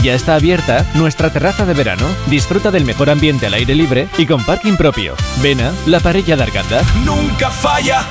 Ya está abierta nuestra terraza de verano. Disfruta del mejor ambiente al aire libre y con parking propio. Vena, la parella d'Arganda. Nunca falla.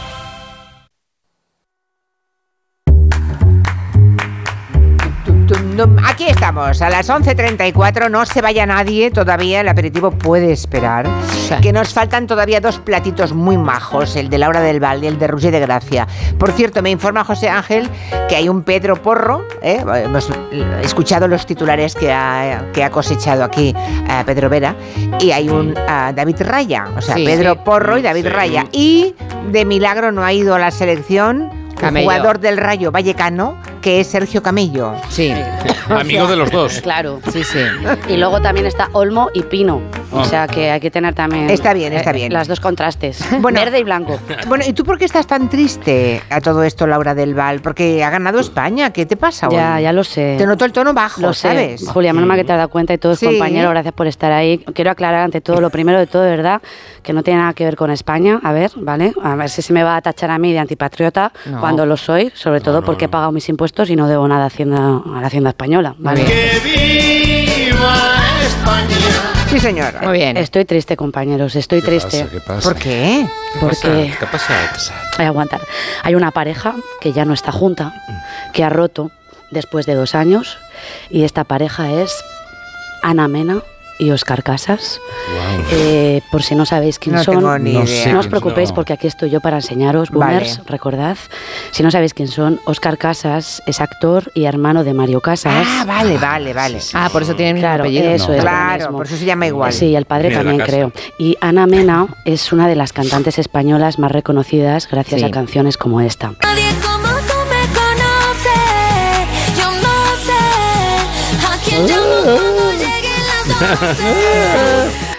Aquí estamos, a las 11:34, no se vaya nadie todavía, el aperitivo puede esperar, que nos faltan todavía 2 platitos muy majos, el de Laura del Val y el de Roger de Gracia. Por cierto, me informa José Ángel que hay un Pedro Porro, hemos escuchado los titulares que ha cosechado aquí Pedro Vera, y hay un David Raya, o sea, Pedro Porro y David Raya, y de milagro no ha ido a la selección el jugador del Rayo Vallecano, que es Sergio Camello. Sí. Amigo de los dos. Claro, sí. Y luego también está Olmo y Pino. O sea que hay que tener también... Está bien. Las dos contrastes. Bueno, verde y blanco. Bueno, ¿y tú por qué estás tan triste a todo esto, Laura del Val? Porque ha ganado España. ¿Qué te pasa hoy? Ya lo sé. Te noto el tono bajo, lo ¿sabes? Sé. Julia, menos mal que te has dado cuenta y todos compañeros, gracias por estar ahí. Quiero aclarar ante todo, lo primero de todo, de verdad, que no tiene nada que ver con España. A ver, ¿vale? A ver si se me va a tachar a mí de antipatriota cuando lo soy, sobre todo porque he pagado mis impuestos y no debo nada a la Hacienda española, ¿vale? ¡Que viva España! Sí, señora. Muy bien. Estoy triste, compañeros, estoy triste. ¿Qué pasa? ¿Por qué? Porque... ¿Qué pasa? Hay que aguantar. Hay una pareja que ya no está junta, que ha roto después de 2 años, y esta pareja es Ana Mena y Óscar Casas. Wow. Por si no sabéis quién son, tengo ni idea. no os preocupéis porque aquí estoy yo para enseñaros, boomers, recordad. Si no sabéis quién son, Óscar Casas es actor y hermano de Mario Casas. Ah, vale. Por eso tiene el mismo apellido. Eso es. Claro, por eso se llama igual. Sí, el padre también creo. Y Ana Mena es una de las cantantes españolas más reconocidas gracias a canciones como esta. Nadie como tú me conoce, yo no sé a quién llamo cuando lleguen las 12.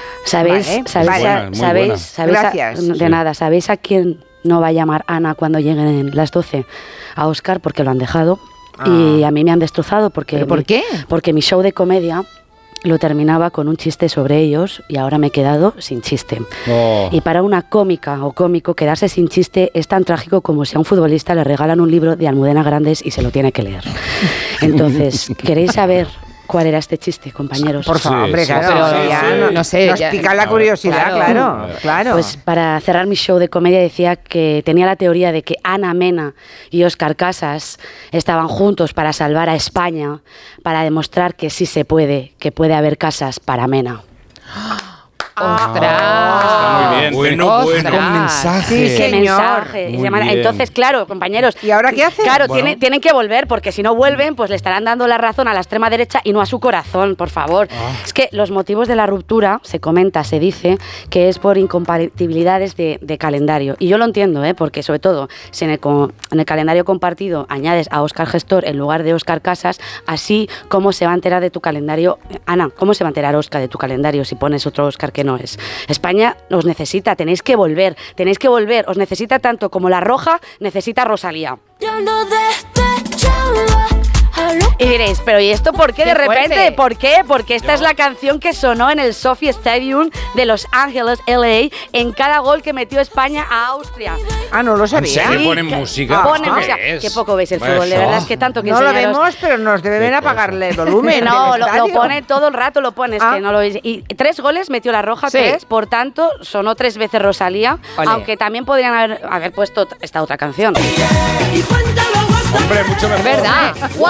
¿Sabéis? Gracias. De nada, ¿sabéis a quién no va a llamar Ana cuando lleguen las 12? A Óscar, porque lo han dejado. Y a mí me han destrozado porque... ¿Pero por qué? Porque mi show de comedia lo terminaba con un chiste sobre ellos y ahora me he quedado sin chiste. Y para una cómica o cómico, quedarse sin chiste es tan trágico como si a un futbolista le regalan un libro de Almudena Grandes y se lo tiene que leer. Entonces, ¿queréis saber cuál era este chiste, compañeros? Por favor, hombre, claro. No sé. Nos pica la curiosidad, claro. Pues para cerrar mi show de comedia decía que tenía la teoría de que Ana Mena y Óscar Casas estaban juntos para salvar a España, para demostrar que sí se puede, que puede haber casas para Mena. ¡Ostras! Está muy bien. Bueno. mensaje. Sí, qué mensaje. Entonces, claro, compañeros. ¿Y ahora qué hacen? Claro, tienen que volver, porque si no vuelven, pues le estarán dando la razón a la extrema derecha y no a su corazón, por favor. Es que los motivos de la ruptura, se comenta, se dice, que es por incompatibilidades de calendario. Y yo lo entiendo, porque sobre todo, si en el calendario compartido añades a Óscar Gestor en lugar de Óscar Casas, así, ¿cómo se va a enterar de tu calendario? Ana, ¿cómo se va a enterar Óscar de tu calendario si pones otro Óscar que no es? España os necesita, tenéis que volver, os necesita tanto como La Roja necesita a Rosalía. Y diréis, pero ¿y esto por qué de repente? ¿Por qué? Porque esta es la canción que sonó en el Sophie Stadium de Los Ángeles, LA, en cada gol que metió España a Austria. Ah, no lo sabía. ¿En serio ponen música? Ponen música. Qué poco veis el fútbol, de verdad es que tanto que no enseñaros... lo vemos, pero nos deben apagarle el volumen. No, lo pone todo el rato, lo pones, que no lo veis. Y 3 goles metió La Roja, 3, por tanto, sonó 3 veces Rosalía, aunque también podrían haber puesto esta otra canción. Hombre, mucho mejor. ¿Verdad? 1,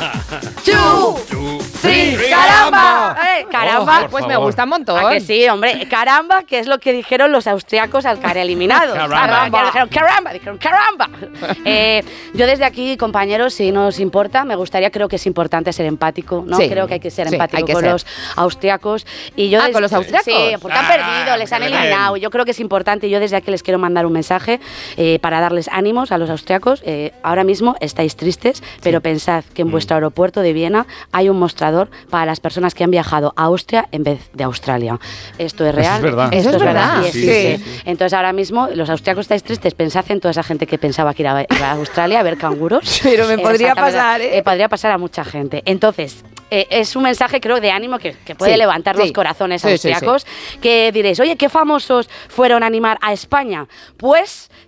2, 3, ¡caramba! Caramba, pues me gusta un montón. ¿A que sí, hombre? Caramba, que es lo que dijeron los austriacos al caer eliminados. Dijeron caramba. Yo desde aquí, compañeros, si nos importa, me gustaría, creo que es importante ser empático, ¿no? Creo que hay que ser empático con los austriacos. Y yo ¿con los austriacos? Sí, porque han perdido, les han eliminado. Yo creo que es importante y yo desde aquí les quiero mandar un mensaje para darles ánimos a los austriacos. Ahora mismo estáis tristes, pero pensad que en vuestro aeropuerto de Viena hay un mostrador para las personas que han viajado a Austria en vez de Australia. Esto es real. Eso es verdad. Y existe. Sí. Entonces ahora mismo los austriacos estáis tristes, pensad en toda esa gente que pensaba que iba a Australia a ver canguros. Pero me podría pasar, podría pasar a mucha gente. Entonces, es un mensaje, creo, de ánimo que puede levantar los corazones austriacos, que diréis, oye, ¿qué famosos fueron a animar a España? Pues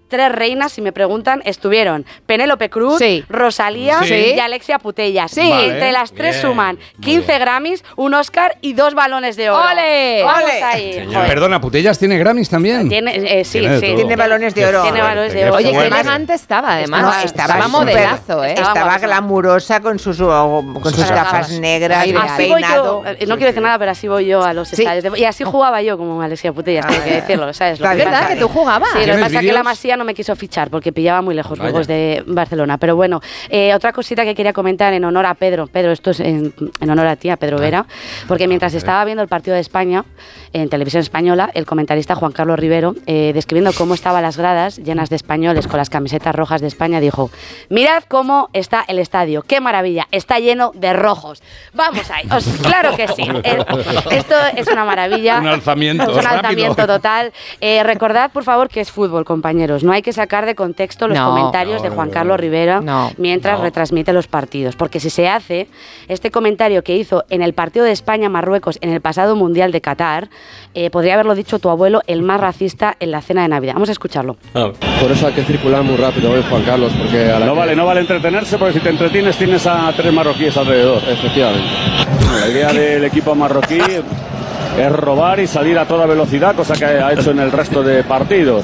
3 reinas, si me preguntan, estuvieron Penélope Cruz, Rosalía y Alexia Putellas. Sí. Entre las 3 suman 15 Grammys, un Oscar y 2 balones de oro. ¡Ole! Vamos ¡Ole! ahí. Perdona, ¿Putellas tiene Grammys también? Sí. Tiene balones de oro. Tiene balones de oro. Oye, qué elegante estaba, además. No, estaba modelazo, ¿eh? Estaba glamurosa con sus gafas negras, Así voy peinado. yo, no quiero decir nada, pero así voy yo a los estadios. Y así jugaba yo como Alexia Putellas, tengo que decirlo, ¿sabes? Es verdad que tú jugabas. Sí, lo que ¿Tienes pasa es que vídeos? la Masía no me quiso fichar porque pillaba muy lejos juegos de Barcelona. Pero bueno, otra cosita que quería comentar en honor a Pedro, esto es en honor a ti, a Pedro Vera, porque mientras estaba viendo el partido de España en televisión española, el comentarista Juan Carlos Rivero, describiendo cómo estaban las gradas llenas de españoles con las camisetas rojas de España, dijo: mirad cómo está el estadio, qué maravilla, está lleno de rojos. Vamos ahí, claro que sí. Esto es una maravilla. Un alzamiento. Un alzamiento total. Recordad, por favor, que es fútbol, compañeros. No hay que sacar de contexto los comentarios de Juan Carlos Rivera mientras retransmite los partidos. Porque si se hace este comentario que hizo en el partido de España-Marruecos en el pasado Mundial de Qatar, podría haberlo dicho tu abuelo, el más racista en la cena de Navidad. Vamos a escucharlo. Por eso hay que circular muy rápido hoy, Juan Carlos, porque no vale entretenerse, porque si te entretienes tienes a 3 marroquíes alrededor. Efectivamente. La idea del equipo marroquí es robar y salir a toda velocidad, cosa que ha hecho en el resto de partidos.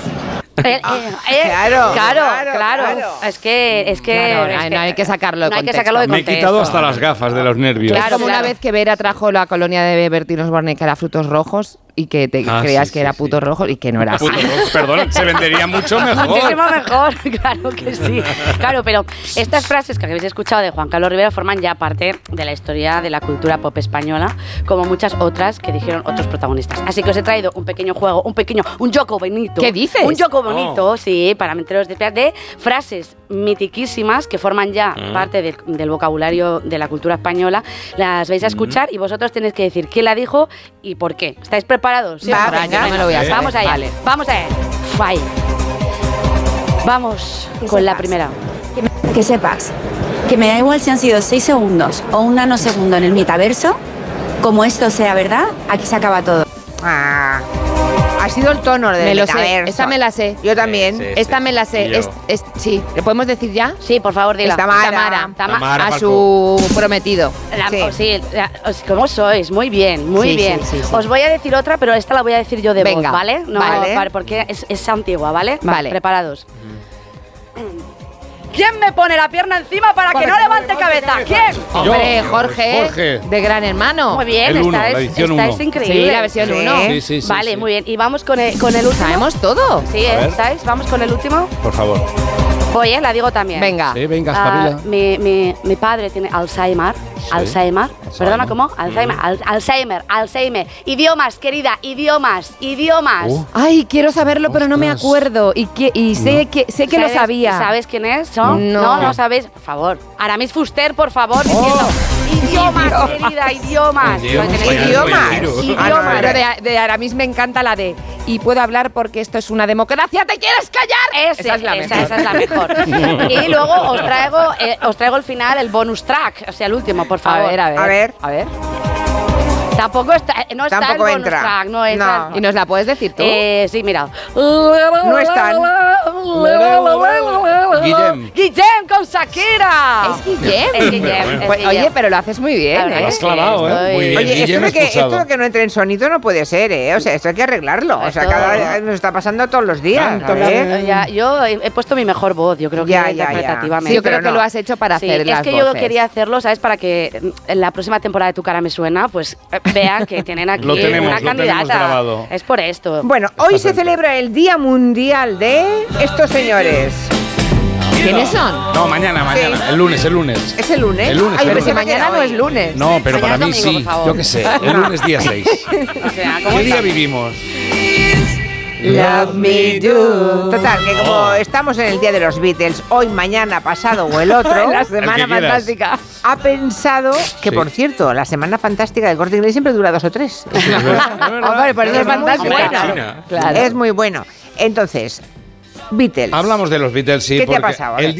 Claro. Es que no hay que sacarlo de no hay que contexto. sacarlo de Me he contexto. quitado hasta las gafas de los nervios. Es como una vez que Vera trajo la colonia de Bertín Osborne que era frutos rojos y que te creías que era putos rojos y que no era así. Perdón, se vendería mucho mejor. Muchísimo mejor, claro que sí. Claro, pero estas frases que habéis escuchado de Juan Carlos Rivera forman ya parte de la historia de la cultura pop española, como muchas otras que dijeron otros protagonistas. Así que os he traído un pequeño juego, un joco bonito. ¿Qué dices? Un joco bonito, sí, para meteros de frases mitiquísimas que forman ya parte del vocabulario de la cultura española. Las vais a escuchar y vosotros tenéis que decir quién la dijo y por qué. ¿Estáis preparados? Sí, venga, me lo voy a hacer. Vamos allá. Vale. Vamos allá. Bye. Vamos con la primera. Que sepas que me da igual si han sido 6 segundos o un nanosegundo en el metaverso, como esto sea verdad, aquí se acaba todo. Ha sido el tono de Me lo sé, metaverso. esta me la sé. Yo también. Esta me la sé. Sí, ¿le podemos decir ya? Sí, por favor, dila. Tamara. A su prometido. ¿Cómo sois? Muy bien, muy bien. Sí. Os voy a decir otra, pero esta la voy a decir yo de Venga, voz, ¿vale? No, vale. porque es antigua, ¿vale? Vale. Preparados. ¿Quién me pone la pierna encima para que no levante cabeza? ¿Quién? Hombre, Jorge, de Gran Hermano. Muy bien, El uno, la estáis edición uno. increíble. Sí, la versión 1. Sí. Vale, muy bien. Y vamos con el último. Sabemos todo. Sí, ¿estáis? Vamos con el último. Por favor. Voy, la digo también. Venga. Sí, venga, espabila. Mi padre tiene Alzheimer. Alzheimer. Perdona, ¿cómo? Alzheimer. Idiomas, querida, idiomas. Ay, quiero saberlo, pero no me acuerdo. Y sé que lo sabía. ¿Sabes quién es? No sabéis. Por favor. Aramis Fuster, por favor, diciendo idiomas, querida, idiomas. Idiomas. Pero de Aramis me encanta la de y puedo hablar porque esto es una democracia. ¿Te quieres callar? Esa es la mejor. Y luego os traigo el final, el bonus track, o sea, el último, por favor. A ver. Tampoco está, no está Tampoco el bonus entra. track, no entra. ¿Y nos la puedes decir tú? Sí, mira. No están. Guillem con Shakira. Es Guillem. Es Guillem. Pues, oye, pero lo haces muy bien, La verdad ¿eh? es que clavado, ¿eh? Muy bien. Oye, Guillem esto de que no entre en sonido no puede ser, ¿eh? O sea, esto hay que arreglarlo. O sea, nos está pasando todos los días. Yo he puesto mi mejor voz, yo creo que interpretativamente. Sí, yo creo que lo has hecho para hacer las es que voces. yo quería hacerlo, ¿sabes? Para que en la próxima temporada de Tu cara me suena, pues vean que tienen aquí Lo tenemos, una lo tenemos candidata. grabado. Es por esto. Bueno, hoy se celebra el Día Mundial de estos señores. ¿Quiénes son? No, mañana. Sí. El lunes. ¿Es el lunes? El lunes, Ay, el pero lunes. si Mañana no es lunes. No, pero Mañana para mí es domingo, sí. por favor. Yo qué sé. El lunes día 6. O sea, ¿cómo ¿Qué día está? vivimos? Love me do. Total, que como estamos en el Día de los Beatles, hoy, mañana, pasado o el otro, La El semana que quieras. fantástica. ha pensado que, Sí. por cierto, la Semana Fantástica del Corte Inglés siempre dura 2 o 3. Hombre, por eso es muy fantástica. bueno. Claro. Es muy bueno. Entonces, Beatles. Hablamos de los Beatles, sí. ¿Qué te ha porque pasado? A ver. El